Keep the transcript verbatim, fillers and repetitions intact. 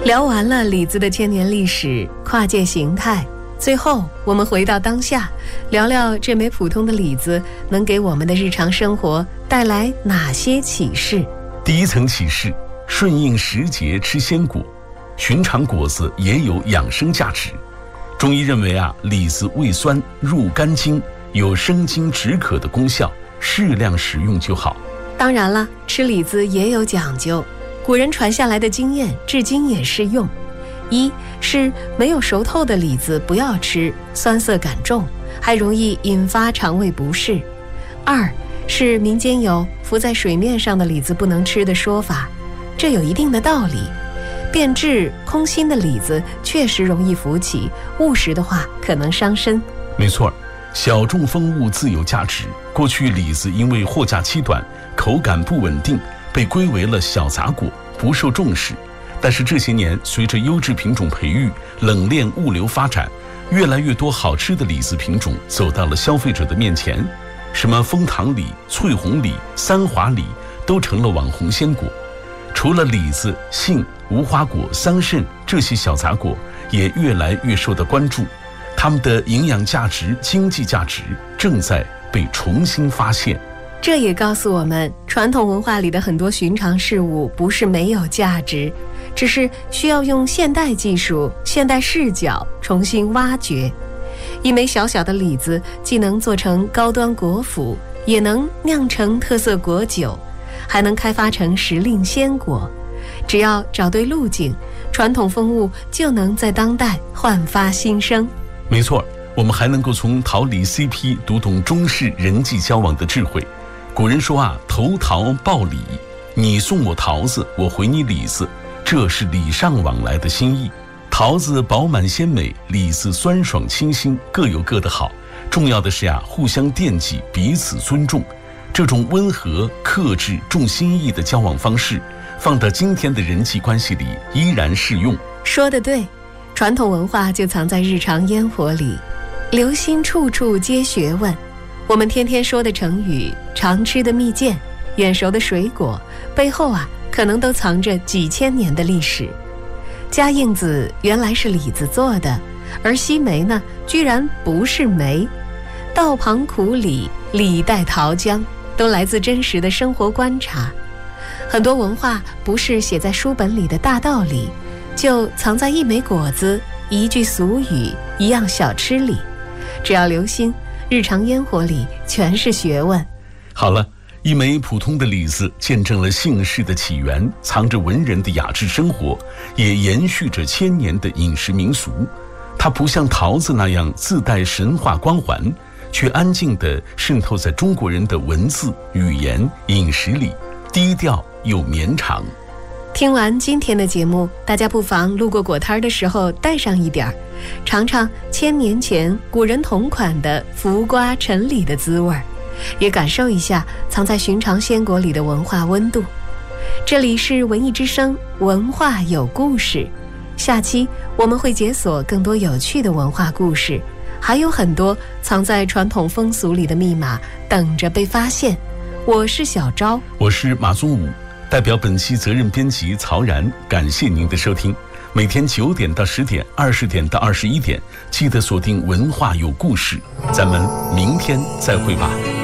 聊完了李子的千年历史、跨界形态，最后我们回到当下，聊聊这枚普通的李子能给我们的日常生活带来哪些启示。 第一层启示：顺应时节吃鲜果，寻常果子也有养生价值。中医认为啊，李子味酸，入肝经，有生津止渴的功效，适量食用就好。 当然了，吃李子也有讲究，古人传下来的经验至今也适用。一是没有熟透的李子不要吃，酸涩感重，还容易引发肠胃不适。二是民间有浮在水面上的李子不能吃的说法，这有一定的道理。变质空心的李子确实容易浮起，误食的话可能伤身。 没错，小众风物自有价值。过去李子因为货架期短，口感不稳定，被归为了小杂果，不受重视。但是这些年，随着优质品种培育、冷链物流发展，越来越多好吃的李子品种走到了消费者的面前。什么枫糖李、翠红李、三华李都成了网红鲜果。除了李子、杏、无花果、桑葚这些小杂果也越来越受到关注，它们的营养价值、经济价值正在被重新发现。 这也告诉我们，传统文化里的很多寻常事物不是没有价值，只是需要用现代技术、现代视角重新挖掘。一枚小小的李子，既能做成高端果脯，也能酿成特色果酒，还能开发成时令鲜果。只要找对路径，传统风物就能在当代焕发新生。 没错，我们还能够从桃李 C P 读懂中式人际交往的智慧。古人说啊，投桃报李，你送我桃子，我回你李子，这是礼尚往来的心意。桃子饱满鲜美，李子酸爽清新，各有各的好。重要的是呀、啊，互相惦记，彼此尊重。这种温和、克制、重心意的交往方式，放到今天的人际关系里依然适用。 说得对，传统文化就藏在日常烟火里，留心处处皆学问。我们天天说的成语、常吃的蜜饯、眼熟的水果，背后啊，可能都藏着几千年的历史。嘉应子原来是李子做的，而西梅呢，居然不是梅。道旁苦李、李代桃浆，都来自真实的生活观察。很多文化不是写在书本里的大道理，就藏在一枚果子、一句俗语、一样小吃里。只要留心，日常烟火里全是学问。 好了，一枚普通的李子见证了姓氏的起源，藏着文人的雅致生活，也延续着千年的饮食民俗。它不像桃子那样自带神话光环，却安静地渗透在中国人的文字、语言、饮食里，低调又绵长。 听完今天的节目，大家不妨路过果摊的时候带上一点儿，尝尝千年前古人同款的浮瓜陈李的滋味，也感受一下藏在寻常鲜果里的文化温度。这里是文艺之声，文化有故事。下期我们会解锁更多有趣的文化故事，还有很多藏在传统风俗里的密码等着被发现。我是小昭， 我是马宗武，代表本期责任编辑曹然，感谢您的收听。每天九点到十点，二十点到二十一点，记得锁定文化有故事。咱们明天再会吧。